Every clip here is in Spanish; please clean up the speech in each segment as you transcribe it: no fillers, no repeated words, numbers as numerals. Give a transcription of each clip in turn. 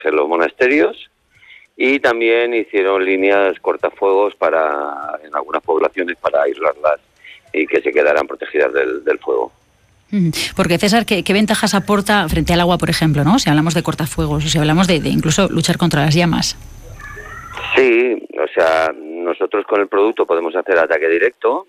en los monasterios, y también hicieron líneas cortafuegos en algunas poblaciones para aislarlas y que se quedaran protegidas del fuego. Porque, César, ¿qué ventajas aporta frente al agua, por ejemplo, ¿no? Si hablamos de cortafuegos o si hablamos de incluso luchar contra las llamas. Sí, o sea, nosotros con el producto podemos hacer ataque directo,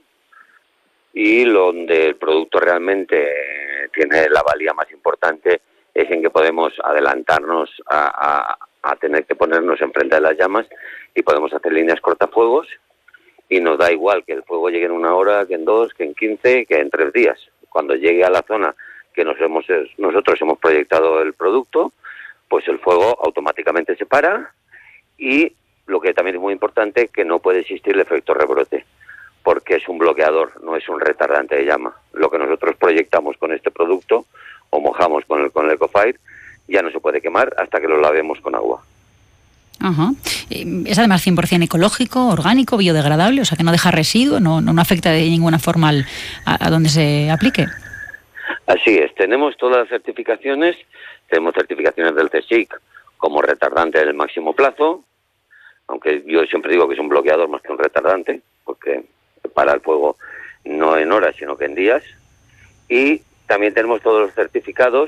y donde el producto realmente tiene la valía más importante es en que podemos adelantarnos a tener que ponernos enfrente de las llamas, y podemos hacer líneas cortafuegos, y nos da igual que el fuego llegue en 1 hora, que en 2, que en 15, que en 3 días. Cuando llegue a la zona que nosotros hemos proyectado el producto, pues el fuego automáticamente se para, y lo que también es muy importante, que no puede existir el efecto rebrote, porque es un bloqueador, no es un retardante de llama. Lo que nosotros proyectamos con este producto, o mojamos con el Ecofire, ya no se puede quemar hasta que lo lavemos con agua. Ajá. Es además 100% ecológico, orgánico, biodegradable, o sea que no deja residuo, no afecta de ninguna forma a donde se aplique. Así es, tenemos todas las certificaciones, tenemos certificaciones del CSIC como retardante del máximo plazo, aunque yo siempre digo que es un bloqueador más que un retardante, porque para el fuego no en horas, sino que en días. Y también tenemos todos los certificados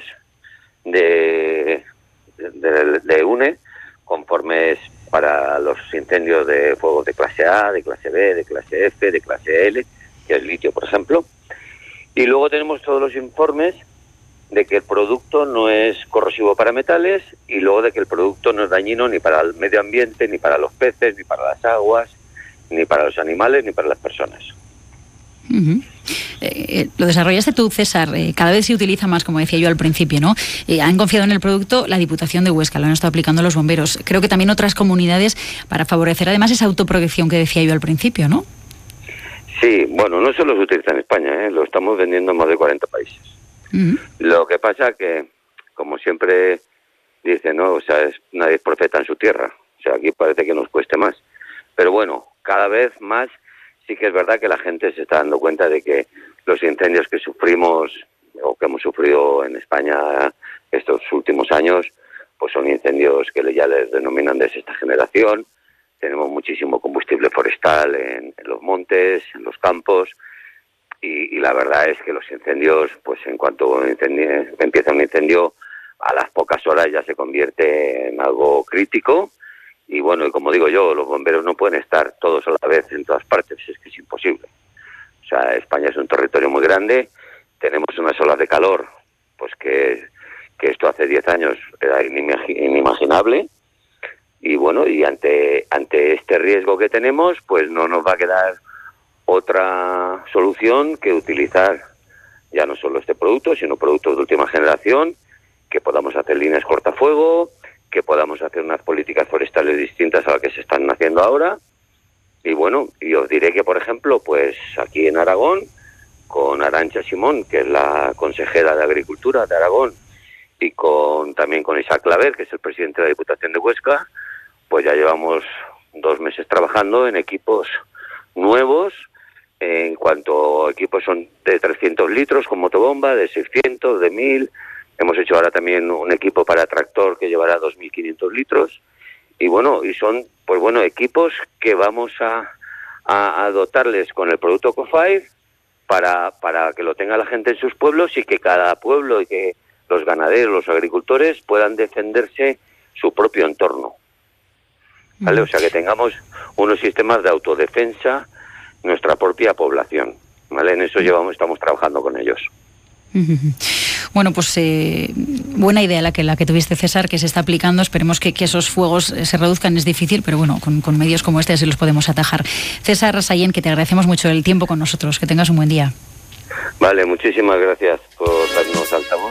de UNE, conformes para los incendios de fuegos de clase A, de clase B, de clase F, de clase L, que es litio, por ejemplo. Y luego tenemos todos los informes de que el producto no es corrosivo para metales, y luego de que el producto no es dañino ni para el medio ambiente, ni para los peces, ni para las aguas, ni para los animales, ni para las personas. Uh-huh. Lo desarrollaste tú, César. Cada vez se utiliza más, como decía yo al principio, ¿no? Han confiado en el producto la Diputación de Huesca, lo han estado aplicando los bomberos. Creo que también otras comunidades, para favorecer además esa autoprotección que decía yo al principio, ¿no? Sí, bueno, no solo se utiliza en España, lo estamos vendiendo en más de 40 países. Uh-huh. Lo que pasa que, como siempre dicen, ¿no? O sea, nadie es profeta en su tierra. O sea, aquí parece que nos cueste más. Pero bueno, cada vez más sí que es verdad que la gente se está dando cuenta de que los incendios que sufrimos o que hemos sufrido en España estos últimos años, pues son incendios que ya les denominan de sexta generación. Tenemos muchísimo combustible forestal en los montes, en los campos, y la verdad es que los incendios, pues en cuanto empieza un incendio, a las pocas horas ya se convierte en algo crítico. Y bueno, y como digo yo, los bomberos no pueden estar todos a la vez en todas partes, es que es imposible. O sea, España es un territorio muy grande, tenemos unas olas de calor, pues que esto hace 10 años era inimaginable. Y bueno, y ante este riesgo que tenemos, pues no nos va a quedar otra solución que utilizar ya no solo este producto, sino productos de última generación, que podamos hacer líneas cortafuego, que podamos hacer unas políticas forestales distintas a las que se están haciendo ahora. Y bueno, y os diré que, por ejemplo, pues aquí en Aragón, con Arantxa Simón, que es la consejera de Agricultura de Aragón, y también con Isaac Claver, que es el presidente de la Diputación de Huesca, pues ya llevamos 2 meses trabajando en equipos nuevos. En cuanto a equipos son de 300 litros con motobomba, de 600, de 1000. Hemos hecho ahora también un equipo para tractor que llevará 2.500 litros. Y bueno, y son pues bueno equipos que vamos a dotarles con el producto Ecofire para que lo tenga la gente en sus pueblos, y que cada pueblo y que los ganaderos, los agricultores puedan defenderse su propio entorno. ¿Vale? O sea, que tengamos unos sistemas de autodefensa nuestra propia población, ¿vale? En eso estamos trabajando con ellos. Bueno, pues buena idea la que tuviste, César, que se está aplicando. Esperemos que esos fuegos se reduzcan. Es difícil, pero bueno, con medios como este así los podemos atajar. César Sallent, que te agradecemos mucho el tiempo con nosotros. Que tengas un buen día. Vale, muchísimas gracias por darnos altavoz.